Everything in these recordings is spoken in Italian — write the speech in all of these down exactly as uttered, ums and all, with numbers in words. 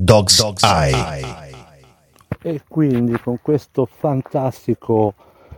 Dog's, Dog's Eye. Eye. E quindi con questo fantastico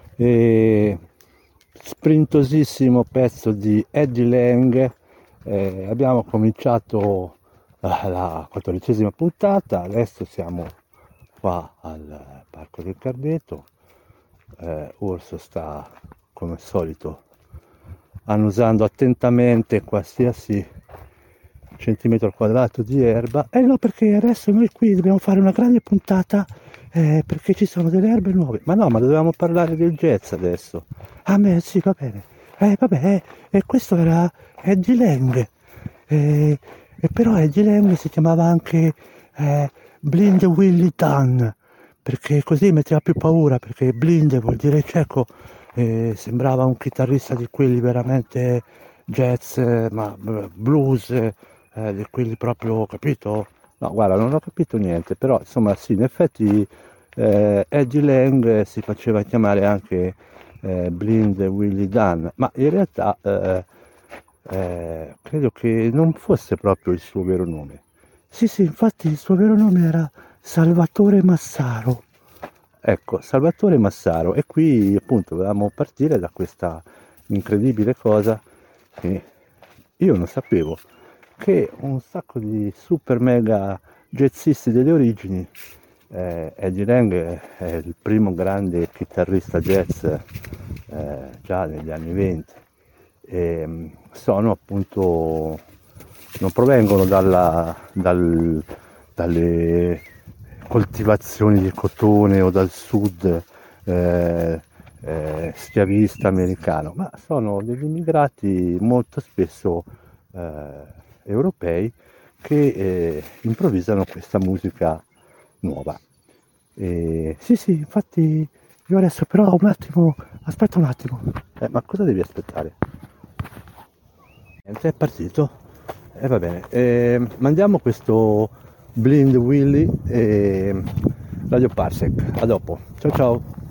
e sprintosissimo pezzo di Eddie Lang eh, abbiamo cominciato la, la quattordicesima puntata. Adesso siamo qua al Parco del Carbeto. eh, Urso sta come al solito annusando attentamente qualsiasi centimetro quadrato di erba. E eh no, perché adesso noi qui dobbiamo fare una grande puntata eh, perché ci sono delle erbe nuove. Ma no, ma dovevamo parlare del jazz adesso. Ah beh sì, va bene. Eh vabbè, e eh, questo era Eddie Lang. Eh, e però Eddie Lang si chiamava anche eh, Blind Willie Dunn, perché così metteva più paura, perché blind vuol dire cieco. Eh, sembrava un chitarrista di quelli veramente jazz, eh, ma blues, eh, di quelli proprio, capito? No, guarda, non ho capito niente, però insomma sì, in effetti eh, Eddie Lang si faceva chiamare anche eh, Blind Willie Dunn, ma in realtà eh, eh, credo che non fosse proprio il suo vero nome. Sì, sì, infatti il suo vero nome era Salvatore Massaro. Ecco, Salvatore Massaro, e qui appunto volevamo partire da questa incredibile cosa che io non sapevo, che un sacco di super mega jazzisti delle origini, eh, Eddie Lang è il primo grande chitarrista jazz eh, già negli anni venti, e sono appunto, non provengono dalla, dal, dalle coltivazioni di cotone o dal sud eh, eh, schiavista americano, ma sono degli immigrati molto spesso eh, europei che eh, improvvisano questa musica nuova. E, sì sì, infatti io adesso però un attimo, aspetta un attimo, eh, ma cosa devi aspettare? Niente, è partito. E eh, va bene, eh, mandiamo questo Blind Willie e Radio Parsec. A dopo, ciao ciao.